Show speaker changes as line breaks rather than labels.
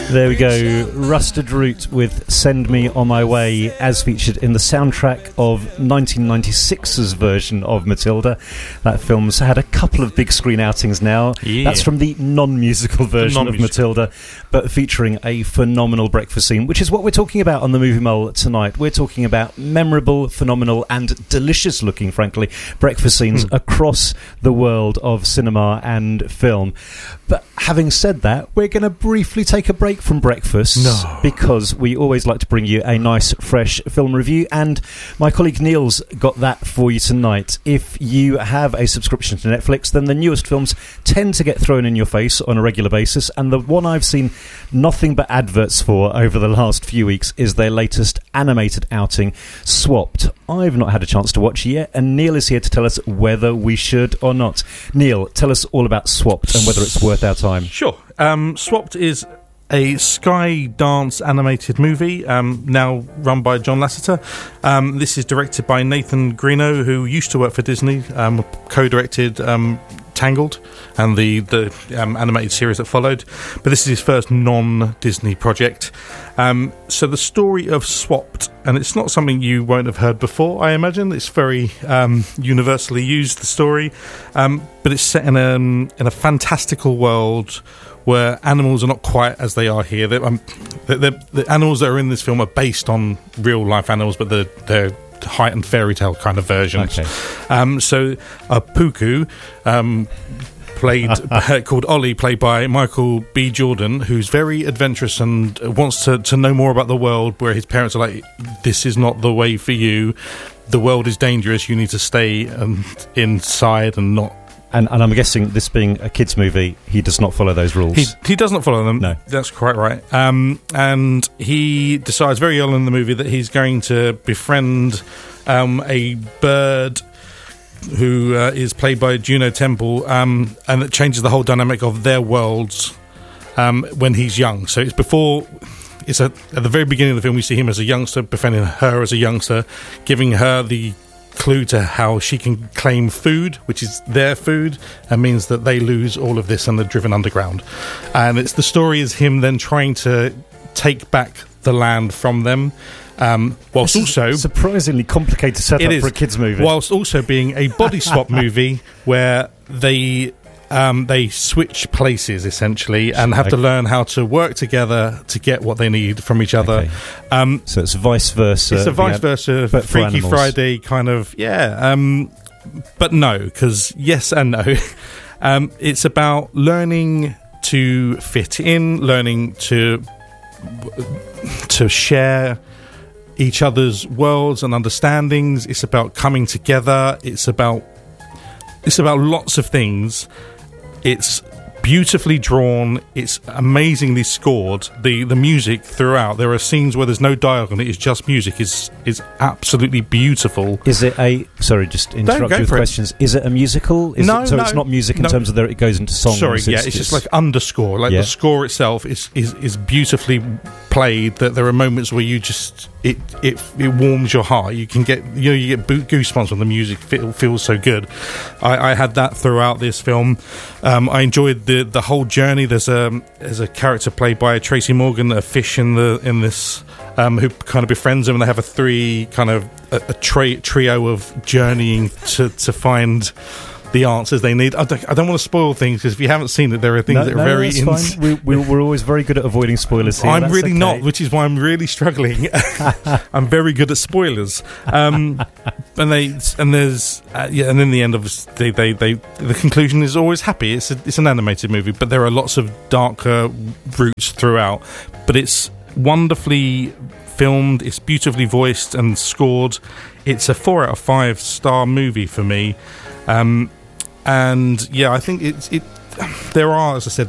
There we go, Rusted Root with Send Me On My Way, as featured in the soundtrack of 1996's version of Matilda. That film's had a couple of big screen outings now. Yeah. That's from the non-musical version of Matilda, but featuring a phenomenal breakfast scene, which is what we're talking about on the Movie Mole tonight. We're talking about memorable, phenomenal and delicious looking, frankly, breakfast scenes across the world of cinema and film. But having said that, we're going to briefly take a break from breakfast because we always like to bring you a nice fresh film review, and my colleague Neil's got that for you tonight. If you have a subscription to Netflix, then the newest films tend to get thrown in your face on a regular basis, and the one I've seen nothing but adverts for over the last few weeks is their latest animated outing, Swapped. I've not had a chance to watch it yet, and Neil is here to tell us whether we should or not. Neil, tell us all about Swapped and whether it's worth our time.
Sure. Swapped is a Skydance animated movie, now run by John Lasseter. This is directed by Nathan Greeno, who used to work for Disney, co-directed Tangled and the animated series that followed, but this is his first non-Disney project. So the story of Swapped, and it's not something you won't have heard before, I imagine. It's very universally used, the story, but it's set in a fantastical world where animals are not quite as they are here. The animals that are in this film are based on real life animals, but they're heightened fairy tale kind of versions. Okay. So Puku, called Ollie, played by Michael B. Jordan, who's very adventurous and wants to know more about the world, where his parents are like, this is not the way for you. The world is dangerous. You need to stay inside and not.
And I'm guessing, this being a kids' movie, he does not follow those rules.
He does not follow them.
No.
That's quite right. And he decides very early in the movie that he's going to befriend a bird who is played by Juno Temple, and it changes the whole dynamic of their worlds when he's young. So it's before... It's at the very beginning of the film, we see him as a youngster, befriending her as a youngster, giving her the clue to how she can claim food, which is their food, and means that they lose all of this and they're driven underground. And the story is him then trying to take back the land from them, whilst also
surprisingly complicated setup for a kids movie,
whilst also being a body swap movie where they switch places essentially and have to learn how to work together to get what they need from each other.
Okay. So it's vice versa.
It's a vice versa, Freaky Friday kind of, but no, because yes and no. It's about learning to fit in, learning to share each other's worlds and understandings. It's about coming together. It's about lots of things. It's beautifully drawn. It's amazingly scored. The music throughout. There are scenes where there's no dialogue and it is just music. is absolutely beautiful.
Is it a... Sorry, just interrupt you with questions. Is it a musical?
No.
It's not music in terms of it goes into songs.
Sorry, it's just like underscore. Like the score itself is beautifully played. That there are moments where you just... It warms your heart. You can get you get goosebumps when the music feels so good. I had that throughout this film. I enjoyed the whole journey. There's a character played by Tracy Morgan, a fish in this who kind of befriends him, and they have a trio of journeying to find the answers they need. I don't want to spoil things, because if you haven't seen it, there are things that are very...
fine. We're always very good at avoiding spoilers here.
I'm really not, which is why I'm really struggling. I'm very good at spoilers. And in the end, obviously, the conclusion is always happy. It's an animated movie, but there are lots of darker roots throughout. But it's wonderfully filmed. It's beautifully voiced and scored. It's a 4 out of 5 star movie for me. I think there are, as I said,